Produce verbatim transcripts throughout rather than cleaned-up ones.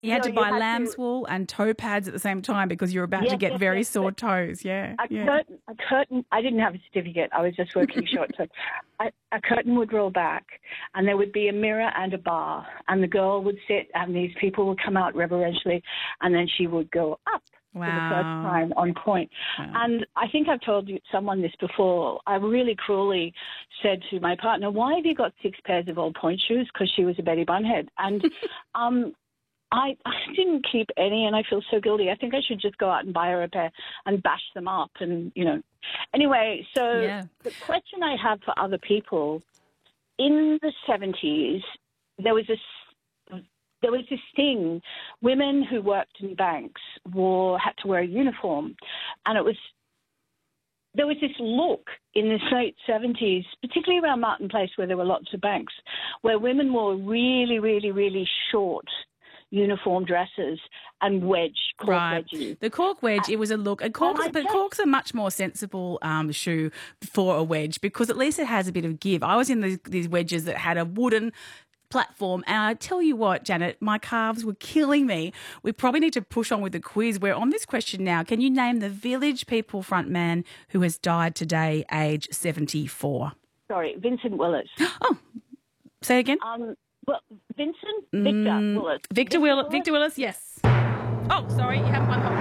You had know, to buy you had lamb's to, wool and toe pads at the same time because you're about yes, to get yes, very yes, sore yes. toes. Yeah. A yeah. curtain, a curtain. I didn't have a certificate. I was just working short. So a, a curtain would roll back, and there would be a mirror and a bar, and the girl would sit, and these people would come out reverentially, and then she would go up Wow. for the first time on point. Wow. And I think I've told you, someone this before. I really cruelly said to my partner, "Why have you got six pairs of old point shoes?" Because she was a Betty Bunhead, and um. I, I didn't keep any, and I feel so guilty. I think I should just go out and buy her a pair and bash them up, and you know. Anyway, so Yeah. the question I have for other people: in the seventies, there was this there was this thing: women who worked in banks wore had to wear a uniform, and it was. There was this look in the late seventies, particularly around Martin Place, where there were lots of banks, where women wore really, really, really short uniform dresses and wedge, cork Right. wedges. The cork wedge, it was a look. And corks, I but just- cork's a much more sensible um, shoe for a wedge because at least it has a bit of give. I was in these, these wedges that had a wooden platform, and I tell you what, Janet, my calves were killing me. We probably need to push on with the quiz. We're on this question now. Can you name the Village People frontman who has died today, age seventy-four? Sorry, Vincent Willis. Oh, say it again. Um, well, Vincent Victor Mm, Willis. Victor, Will- Victor Willis, yes. Oh, sorry, you haven't won the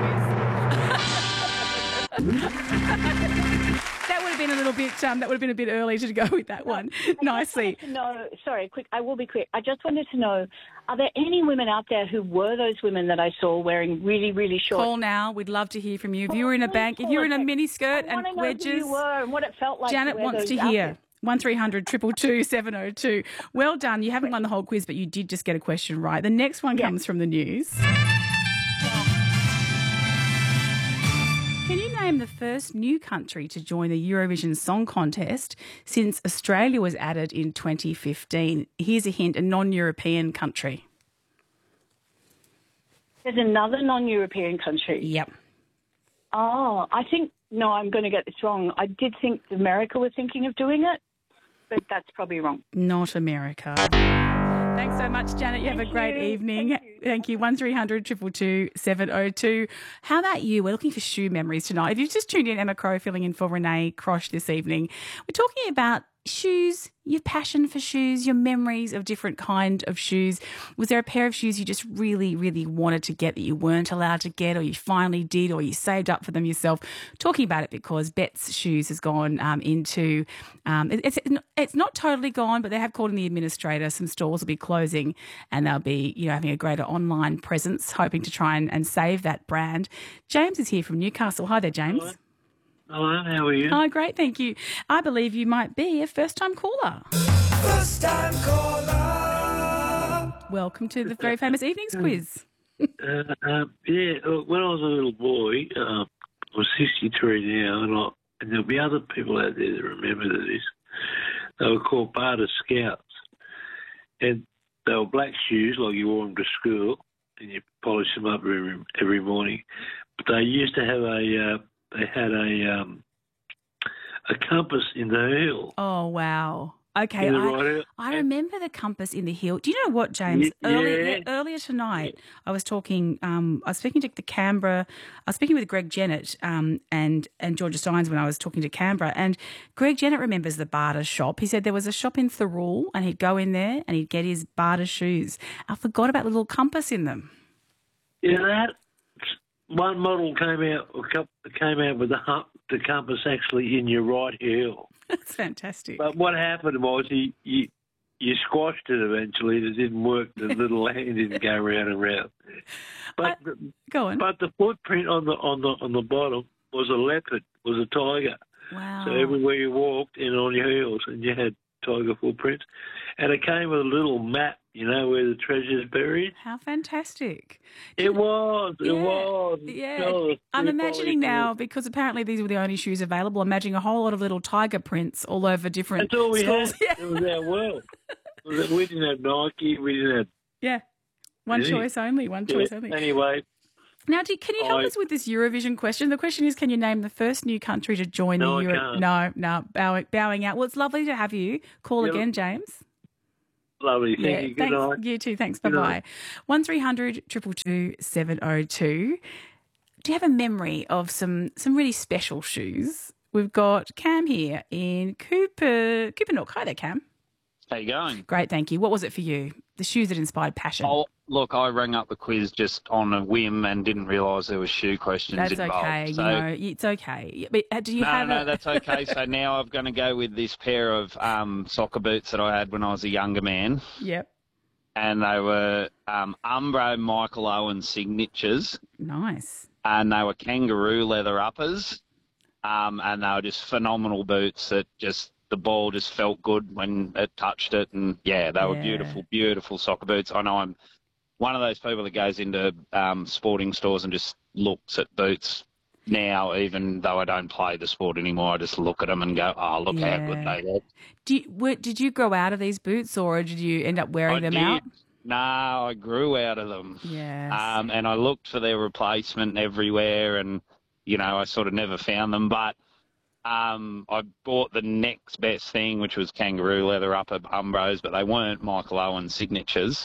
whole quiz. That would have been a little bit. Um, that would have been a bit early to go with that one. Nicely. No, sorry, quick. I will be quick. I just wanted to know: are there any women out there who were those women that I saw wearing really, really short? Call now. We'd love to hear from you. If you were in a bank, if you were in a mini skirt and I wedges, know who you were and what it felt like. Janet to wear wants those to hear. outfits. One three hundred two two two seven oh two. Well done. You haven't won the whole quiz, but you did just get a question right. The next one Yeah. comes from the news. Can you name the first new country to join the Eurovision Song Contest since Australia was added in twenty fifteen? Here's a hint, a non-European country. There's another non-European country. Yep. Oh, I think, no, I'm going to get this wrong. I did think America was thinking of doing it, but that's probably wrong. Not America. Thanks so much, Janet. You have a Thank great you. evening. Thank you. Thank you. one three hundred two two two seven oh two. How about you? We're looking for shoe memories tonight. If you've just tuned in, Emma Crow filling in for Renee Crosh this evening. We're talking about shoes, your passion for shoes, your memories of different kind of shoes. Was there a pair of shoes you just really, really wanted to get that you weren't allowed to get, or you finally did, or you saved up for them yourself? Talking about it because Betts Shoes has gone um, into, um, it, it's it's not totally gone, but they have called in the administrator. Some stores will be closing and they'll be, you know, having a greater online presence, hoping to try and, and save that brand. James is here from Newcastle. Hi there, James. Hello. Hello, how are you? Hi, great, thank you. I believe you might be a first-time caller. First time caller. Welcome to the very famous evenings quiz. Uh, um, yeah, look, when I was a little boy, uh, I'm sixty-three now, and, I, and there'll be other people out there that remember this. They were called Barter Scouts, and they were black shoes, like you wore them to school, and you polish them up every, every morning. But they used to have a, uh, they had a um, a compass in the heel. Oh, wow. Okay, In the I, right heel. I remember the compass in the heel. Do you know what, James? Ye- Earlier, yeah. earlier tonight, I was talking. Um, I was speaking to the Canberra. I was speaking with Greg Jennett um, and and Georgia Steins when I was talking to Canberra. And Greg Jennett remembers the Barter shop. He said there was a shop in Thirroul, and he'd go in there and he'd get his Barter shoes. I forgot about the little compass in them. Yeah, that one model came out a couple, came out with the hump, the compass actually in your right heel. That's fantastic. But what happened was he, you you squashed it eventually. It didn't work. The little hand didn't go round and round. But I- the, Go on. but the footprint on the on the on the bottom was a leopard, was a tiger. Wow. So everywhere you walked and on your heels, and you had tiger footprints, and it came with a little map, you know, where the treasure's buried. How fantastic. It was, it Yeah, was. Yeah. Oh, I'm it's imagining quality. now, because apparently these were the only shoes available, I'm imagining a whole lot of little tiger prints all over different That's all we schools. had. It was our world. We didn't have Nike. We didn't have. Yeah. yeah. One Yeah. choice only, one choice Yeah. only. Anyway, Now, do, can you help I- us with this Eurovision question? The question is, can you name the first new country to join No, I the Euro? can't. No, no, bowing, bowing out. Well, it's lovely to have you. Call Yeah. again, James. Lovely. Thank Yeah, you. Good thanks. night. You too. Thanks. Good Bye night. bye. One three hundred triple two seven oh two. Do you have a memory of some some really special shoes? We've got Cam here in Cooper Coopernook. Hi there, Cam. How you going? Great, thank you. What was it for you? The shoes that inspired passion. Oh, look, I rang up the quiz just on a whim and didn't realise there was shoe questions That's involved. okay. So, You know, it's okay. But uh, do you no, have no, a... that's okay. So now I'm going to go with this pair of um, soccer boots that I had when I was a younger man, Yep. and they were um, Umbro Michael Owen signatures, Nice. and they were kangaroo leather uppers, um, and they were just phenomenal boots that just the ball just felt good when it touched it, and yeah, they were Yeah. beautiful, beautiful soccer boots. I know I'm one of those people that goes into um, sporting stores and just looks at boots now, even though I don't play the sport anymore. I just look at them and go, oh, look how good Yeah. they look. Do you, were, did you grow out of these boots or did you end up wearing I them did. out? No, I grew out of them. Yes. Um, and I looked for their replacement everywhere, and, you know, I sort of never found them. But um, I bought the next best thing, which was kangaroo leather upper Umbros, but they weren't Michael Owen signatures.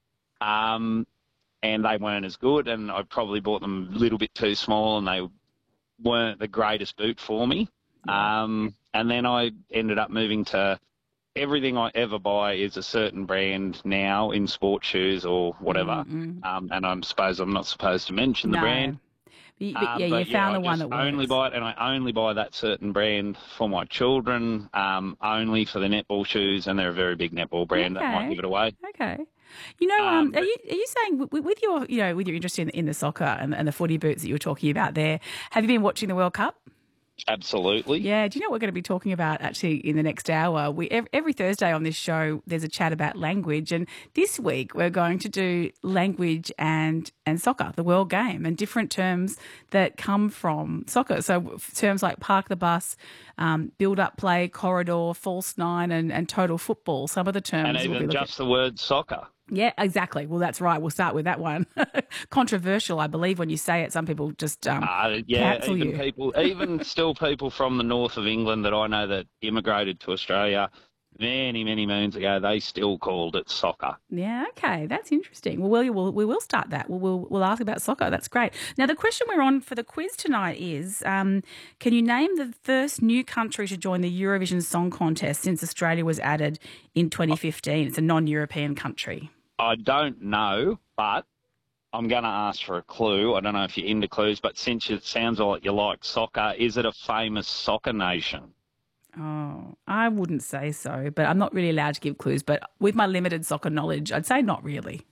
Um, and they weren't as good, and I probably bought them a little bit too small, and they weren't the greatest boot for me. Um, and then I ended up moving to everything I ever buy is a certain brand now in sports shoes or whatever. Mm-mm. Um, and I suppose I'm not supposed to mention the No. brand. But, but Um, yeah, but you found I the one just that works. only buy it, and I only buy that certain brand for my children, um, only for the netball shoes, and they're a very big netball brand that might Okay. give it away. Okay. You know, um, Um, are but- you are you saying with, with your you know with your interest in in the soccer and, and the footy boots that you were talking about there? Have you been watching the World Cup? Absolutely. Yeah. Do you know what we're going to be talking about actually in the next hour? We every, every Thursday on this show, there's a chat about language, and this week we're going to do language and and soccer, the world game, and different terms that come from soccer. So terms like park the bus, um, build up play, corridor, false nine, and, and total football. Some of the terms And we'll be even looking- just the word soccer. Yeah, exactly. Well, that's right. We'll start with that one. Controversial, I believe, when you say it. Some people just um, Uh, yeah, cancel even you. people, even still people from the north of England that I know that immigrated to Australia many, many moons ago, they still called it soccer. Yeah, okay, that's interesting. Well, we will we will start that. We'll, we'll we'll ask about soccer. That's great. Now, the question we're on for the quiz tonight is: um, can you name the first new country to join the Eurovision Song Contest since Australia was added in twenty fifteen? It's a non-European country. I don't know, but I'm going to ask for a clue. I don't know if you're into clues, but since it sounds like you like soccer, is it a famous soccer nation? Oh, I wouldn't say so, but I'm not really allowed to give clues. But with my limited soccer knowledge, I'd say not really.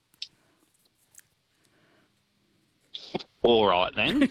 All right, then.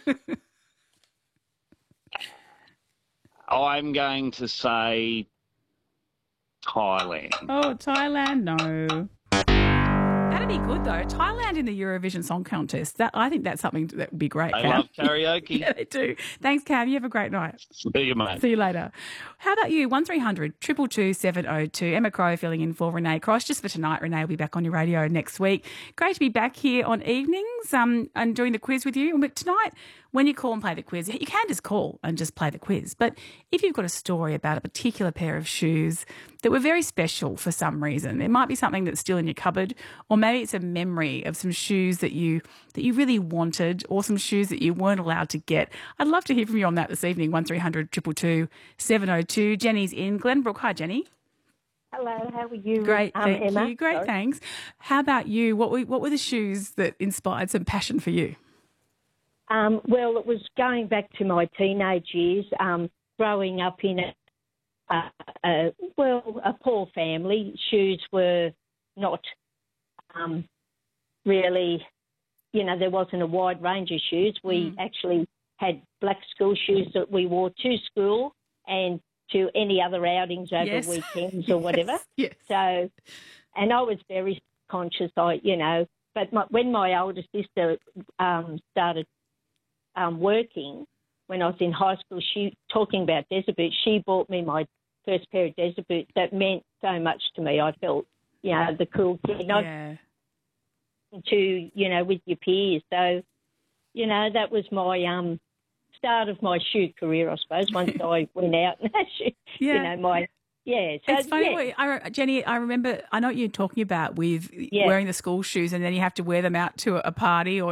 I'm going to say Thailand. Oh, Thailand, no. That'd be good though. Thailand in the Eurovision Song Contest. That I think that's something that would be great. They Cam. love karaoke. Yeah, they do. Thanks, Cam. You have a great night. See you, mate. See you later. How about you? One three hundred two two seven oh two. Emma Crow filling in for Renee Cross just for tonight. Renee will be back on your radio next week. Great to be back here on evenings um, and doing the quiz with you. But tonight, when you call and play the quiz, you can just call and just play the quiz. But if you've got a story about a particular pair of shoes that were very special for some reason, it might be something that's still in your cupboard, or maybe it's a memory of some shoes that you that you really wanted, or some shoes that you weren't allowed to get. I'd love to hear from you on that this evening. One three hundred two two seven oh two. Jenny's in Glenbrook. Hi, Jenny. Hello, how are you? Great, um, thank Emma? you. Great, Sorry. thanks. How about you? What were, what were the shoes that inspired some passion for you? Um, well, it was going back to my teenage years, um, growing up in a, a, a well, a poor family. Shoes were not um, really, you know, there wasn't a wide range of shoes. We Mm. actually had black school shoes that we wore to school and to any other outings over Yes. weekends or whatever. Yes. So, and I was very conscious, I, you know, but my, when my older sister um, started um, working, when I was in high school, she, talking about desert boots, she bought me my first pair of desert boots. That meant so much to me. I felt, you know, the cool kid, not Yeah. to, you know, with your peers. So, you know, that was my um, start of my shoe career, I suppose, once I went out and, you Yeah. know, my Yeah, so, It's funny, yeah. what, I, Jenny, I remember, I know what you're talking about with Yeah. wearing the school shoes and then you have to wear them out to a party or